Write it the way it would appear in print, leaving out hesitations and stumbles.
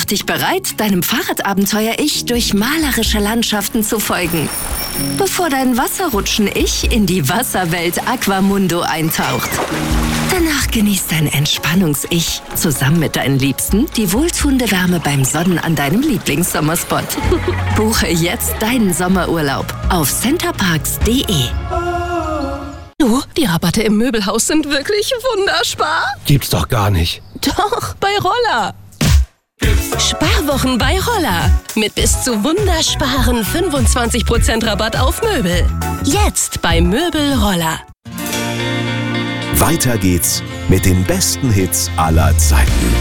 Mach dich bereit, deinem Fahrradabenteuer-Ich durch malerische Landschaften zu folgen, bevor dein Wasserrutschen-Ich in die Wasserwelt Aquamundo eintaucht. Danach genießt dein Entspannungs-Ich zusammen mit deinen Liebsten die wohltuende Wärme beim Sonnen an deinem Lieblingssommerspot. Buche jetzt deinen Sommerurlaub auf centerparks.de. Du, die Rabatte im Möbelhaus sind wirklich wunderbar. Gibt's doch gar nicht. Doch, bei Roller. Sparwochen bei Roller. Mit bis zu wundersparen 25% Rabatt auf Möbel. Jetzt bei Möbel Roller. Weiter geht's mit den besten Hits aller Zeiten.